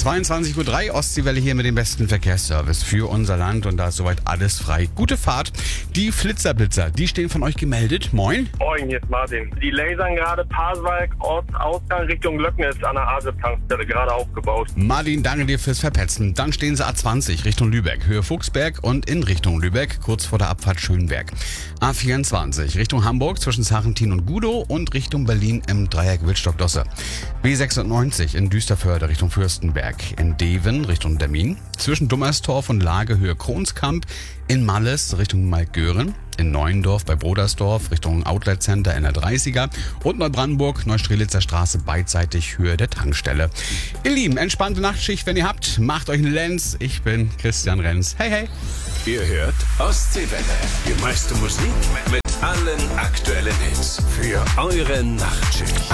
22:03 Uhr, Ostseewelle hier mit dem besten Verkehrsservice für unser Land und da ist soweit alles frei. Gute Fahrt. Die Flitzer-Blitzer, die stehen von euch gemeldet. Moin. Moin, hier ist Martin. Die lasern gerade Pasewalk, Ausgang Richtung Löcknitz an der ASIP-Tankstelle, gerade aufgebaut. Martin, danke dir fürs Verpetzen. Dann stehen sie A20 Richtung Lübeck, Höhe Fuchsberg und in Richtung Lübeck, kurz vor der Abfahrt Schönberg. A24 Richtung Hamburg zwischen Sarrentin und Gudow und Richtung Berlin im Dreieck Wittstock-Dosse. B96 in Düsterförde Richtung Fürstenberg, in Deven Richtung Demmin, zwischen Dummerstorf und Lage Höhe Kronskamp, in Malles Richtung Maltgören, in Neuendorf bei Brodersdorf Richtung Outlet Center in der 30er und Neubrandenburg, Neustrelitzer Straße beidseitig Höhe der Tankstelle. Ihr Lieben, entspannte Nachtschicht, wenn ihr habt. Macht euch einen Lenz. Ich bin Christian Renz. Hey, hey. Ihr hört Ostseewelle. Die meiste Musik mit allen aktuellen Hits für eure Nachtschicht.